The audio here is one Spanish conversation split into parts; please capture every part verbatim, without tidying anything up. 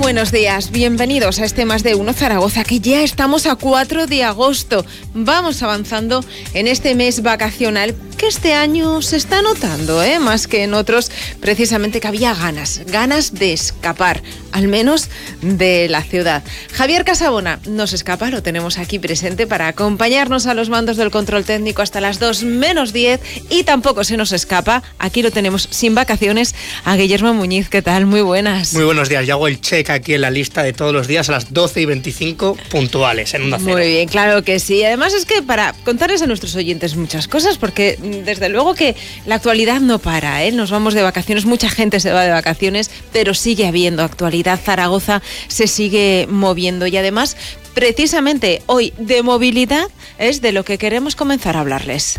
Buenos días, bienvenidos a este Más de Uno Zaragoza, que ya estamos a cuatro de agosto. Vamos avanzando en este mes vacacional que este año se está notando, ¿eh? Más que en otros, precisamente que había ganas, ganas de escapar, al menos de la ciudad. Javier Casabona nos escapa, lo tenemos aquí presente para acompañarnos a los mandos del control técnico hasta las dos menos diez, y tampoco se nos escapa, aquí lo tenemos sin vacaciones, a Guillermo Muñiz. ¿Qué tal? Muy buenas. Muy buenos días, yo hago el check aquí en la lista de todos los días a las doce y veinticinco puntuales en Onda Cero. Muy bien, claro que sí. Además es que para contarles a nuestros oyentes muchas cosas, porque desde luego que la actualidad no para, ¿eh? Nos vamos de vacaciones, mucha gente se va de vacaciones, pero sigue habiendo actualidad. Zaragoza se sigue moviendo y además, precisamente hoy, de movilidad es de lo que queremos comenzar a hablarles.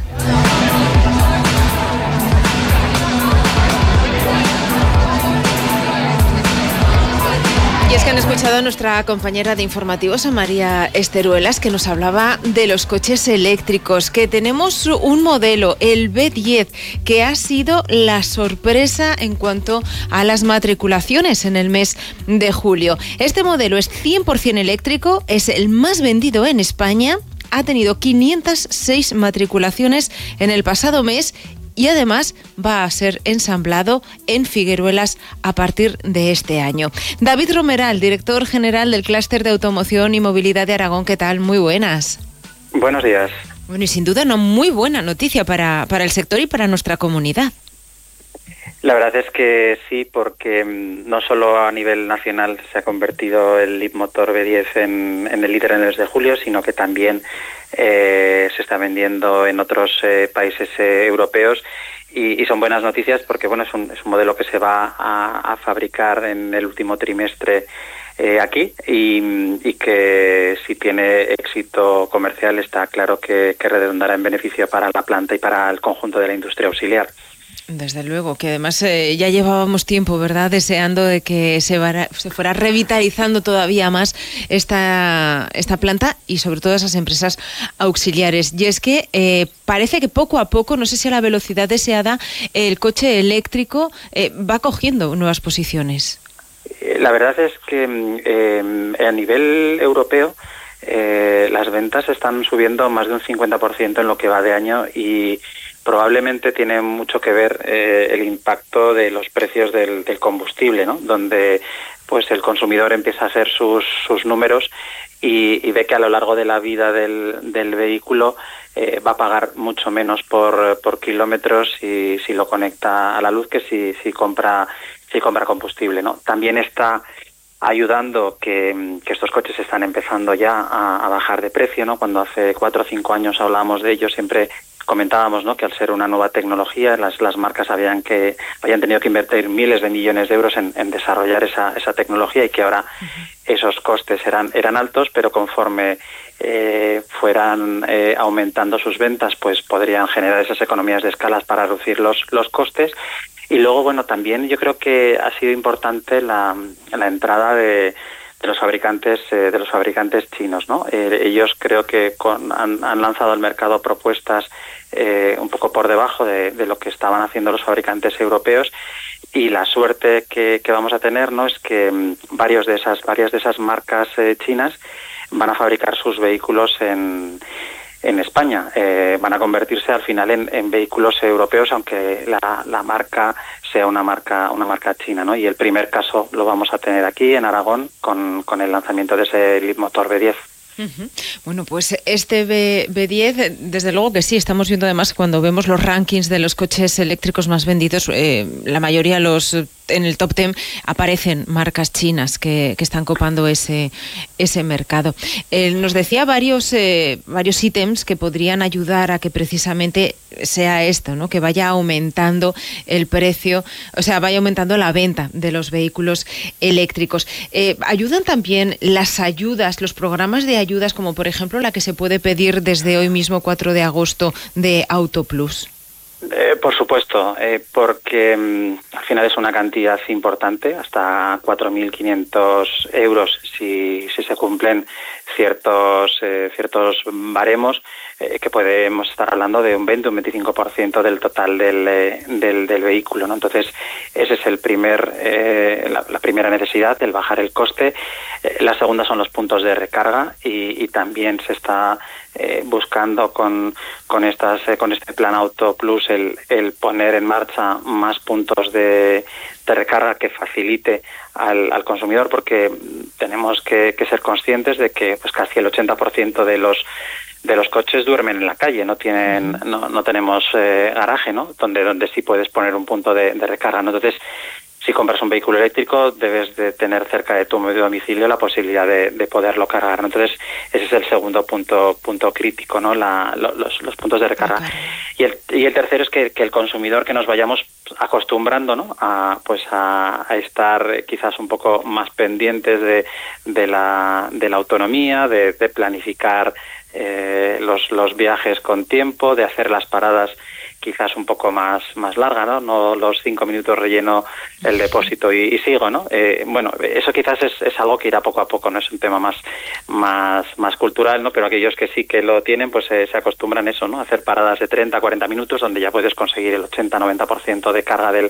Y es que han escuchado a nuestra compañera de informativos, a María Esteruelas, que nos hablaba de los coches eléctricos, que tenemos un modelo, el B diez, que ha sido la sorpresa en cuanto a las matriculaciones en el mes de julio. Este modelo es cien por ciento eléctrico, es el más vendido en España, ha tenido quinientas seis matriculaciones en el pasado mes y además va a ser ensamblado en Figueruelas a partir de este año. David Romeral, director general del Clúster de Automoción y Movilidad de Aragón, ¿qué tal? Muy buenas. Buenos días. Bueno, y sin duda una muy buena noticia para, para el sector y para nuestra comunidad. La verdad es que sí, porque no solo a nivel nacional se ha convertido el Leapmotor B diez en, en el líder en el mes de julio, sino que también eh, se está vendiendo en otros eh, países eh, europeos. Y, y son buenas noticias porque bueno, es un, es un modelo que se va a, a fabricar en el último trimestre eh, aquí y, y que si tiene éxito comercial está claro que, que redundará en beneficio para la planta y para el conjunto de la industria auxiliar. Desde luego, que además eh, ya llevábamos tiempo, ¿verdad?, deseando de que se, vara, se fuera revitalizando todavía más esta, esta planta y sobre todo esas empresas auxiliares. Y es que eh, parece que poco a poco, no sé si a la velocidad deseada, el coche eléctrico eh, va cogiendo nuevas posiciones. La verdad es que eh, a nivel europeo eh, las ventas están subiendo más de un cincuenta por ciento en lo que va de año y probablemente tiene mucho que ver eh, el impacto de los precios del, del combustible, ¿no? Donde pues el consumidor empieza a hacer sus, sus números y, y ve que a lo largo de la vida del, del vehículo eh, va a pagar mucho menos por, por kilómetros si, si lo conecta a la luz que si, si compra si compra combustible, ¿no? También está ayudando que, que estos coches están empezando ya a, a bajar de precio, ¿no? Cuando hace cuatro o cinco años hablábamos de ellos, siempre comentábamos, ¿no?, que al ser una nueva tecnología las, las marcas habían que habían tenido que invertir miles de millones de euros en, en desarrollar esa, esa tecnología y que ahora uh-huh. esos costes eran eran altos, pero conforme eh, fueran eh, aumentando sus ventas, pues podrían generar esas economías de escala para reducir los, los costes. Y luego, bueno, también yo creo que ha sido importante la, la entrada de de los fabricantes eh, de los fabricantes chinos, ¿no? Eh, ellos creo que con, han, han lanzado al mercado propuestas eh, un poco por debajo de, de lo que estaban haciendo los fabricantes europeos y la suerte que, que vamos a tener, ¿no?, es que mmm, varios de esas varias de esas marcas eh, chinas van a fabricar sus vehículos en en España. Eh, van a convertirse al final en, en vehículos europeos, aunque la, la marca sea una marca una marca china, ¿no? Y el primer caso lo vamos a tener aquí en Aragón con, con el lanzamiento de ese Leapmotor B diez. Uh-huh. Bueno, pues este B diez, desde luego que sí, estamos viendo además cuando vemos los rankings de los coches eléctricos más vendidos, eh, la mayoría los en el top diez aparecen marcas chinas que, que están copando ese ese mercado. Eh, nos decía varios eh, varios ítems que podrían ayudar a que precisamente sea esto, ¿no?, que vaya aumentando el precio, o sea, vaya aumentando la venta de los vehículos eléctricos. Eh, ayudan también las ayudas, los programas de ayudas, como por ejemplo la que se puede pedir desde hoy mismo, cuatro de agosto, de Autoplus. Eh, por supuesto, eh, porque mmm, al final es una cantidad importante, hasta cuatro mil quinientos euros si, si se cumplen ciertos eh, ciertos baremos, eh, que podemos estar hablando de un veinte, un veinticinco por ciento del total del, eh, del, del vehículo, ¿no? Entonces, ese es el primer, eh, la, la primera necesidad, el bajar el coste. Eh, la segunda son los puntos de recarga y, y también se está eh, buscando con, con, estas, eh, con este plan Auto Plus el, el poner en marcha más puntos de, de recarga que facilite al, al consumidor, porque tenemos que, que ser conscientes de que pues casi el ochenta por ciento de los de los coches duermen en la calle, no tienen, no, no tenemos eh, garaje, ¿no? Donde donde sí puedes poner un punto de, de recarga, ¿no? Entonces, si compras un vehículo eléctrico, debes de tener cerca de tu domicilio la posibilidad de, de poderlo cargar, ¿no? Entonces, ese es el segundo punto punto crítico, ¿no? La, los, los puntos de recarga. Okay. Y el y el tercero es que, que el consumidor, que nos vayamos acostumbrando, ¿no? A pues a, a estar quizás un poco más pendientes de, de la de la autonomía, de, de planificar eh, los los viajes con tiempo, de hacer las paradas quizás un poco más más larga, ¿no? No los cinco minutos relleno el depósito y, y sigo, ¿no? Eh, bueno, eso quizás es, es algo que irá poco a poco, no es un tema más más más cultural, ¿no? Pero aquellos que sí que lo tienen, pues eh, se acostumbran a eso, ¿no? A hacer paradas de treinta a cuarenta minutos donde ya puedes conseguir el ochenta a noventa por ciento de carga del,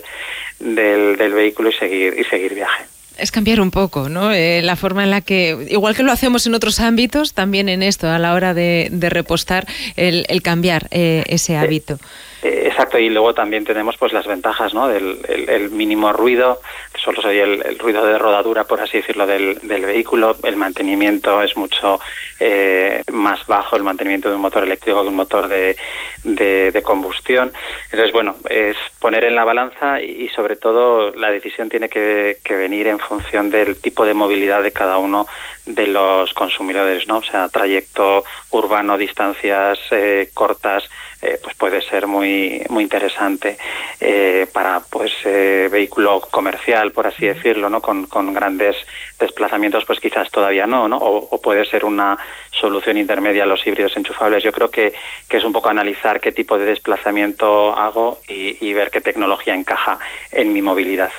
del del vehículo y seguir y seguir viaje. Es cambiar un poco, ¿no? Eh, la forma en la que, igual que lo hacemos en otros ámbitos, también en esto, a la hora de, de repostar, el, el cambiar eh, ese hábito. Eh, eh, exacto, y luego también tenemos pues las ventajas, ¿no? Del el, el mínimo ruido, que solo sería el, el ruido de rodadura, por así decirlo, del, del vehículo. El mantenimiento es mucho eh, más bajo, el mantenimiento de un motor eléctrico que un motor de, de, de combustión. Entonces, bueno, es poner en la balanza y, y sobre todo la decisión tiene que, que venir en función del tipo de movilidad de cada uno de los consumidores, ¿no? O sea, trayecto urbano, distancias eh, cortas, eh, pues puede ser muy muy interesante eh, para pues eh, vehículo comercial, por así decirlo, ¿no? Con, con grandes desplazamientos, pues quizás todavía no, ¿no? O, o puede ser una solución intermedia a los híbridos enchufables. Yo creo que, que es un poco analizar qué tipo de desplazamiento hago y, y ver qué tecnología encaja en mi movilidad.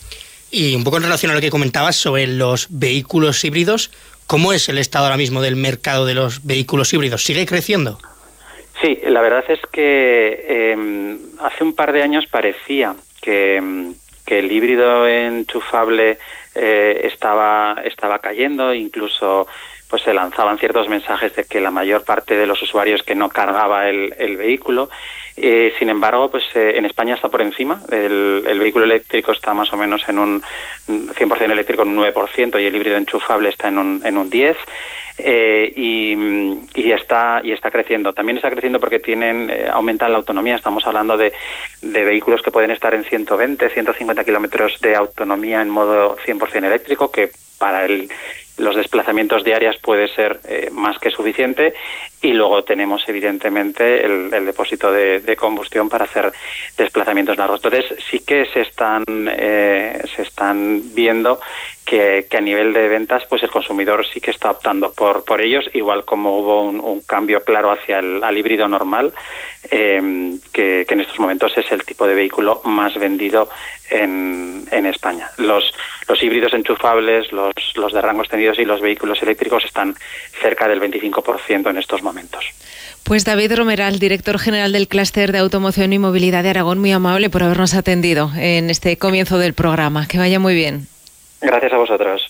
Y un poco en relación a lo que comentabas sobre los vehículos híbridos, ¿cómo es el estado ahora mismo del mercado de los vehículos híbridos? ¿Sigue creciendo? Sí, la verdad es que eh, hace un par de años parecía que, que el híbrido enchufable eh, estaba, estaba cayendo, incluso pues se lanzaban ciertos mensajes de que la mayor parte de los usuarios que no cargaba el, el vehículo. Eh, sin embargo, pues eh, en España está por encima. El, el vehículo eléctrico está más o menos en un cien por ciento eléctrico, en un nueve por ciento, y el híbrido enchufable está en un, en un diez por ciento. Eh, y, y está y está creciendo. También está creciendo porque tienen eh, aumentan la autonomía. Estamos hablando de, de vehículos que pueden estar en ciento veinte, ciento cincuenta kilómetros de autonomía en modo cien por ciento eléctrico, que para el los desplazamientos diarios puede ser eh, más que suficiente, y luego tenemos evidentemente el, el depósito de, de combustión para hacer desplazamientos largos. Entonces sí que se están eh, se están viendo que, que a nivel de ventas pues el consumidor sí que está optando por por ellos, igual como hubo un, un cambio claro hacia el al híbrido normal, eh, que, que en estos momentos es el tipo de vehículo más vendido en, en España. Los los híbridos enchufables, los los de rango extendido y los vehículos eléctricos están cerca del veinticinco por ciento en estos momentos. Pues David Romeral, director general del Clúster de Automoción y Movilidad de Aragón, muy amable por habernos atendido en este comienzo del programa. Que vaya muy bien. Gracias a vosotros.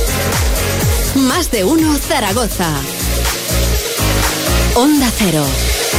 Más de uno Zaragoza. Onda Cero.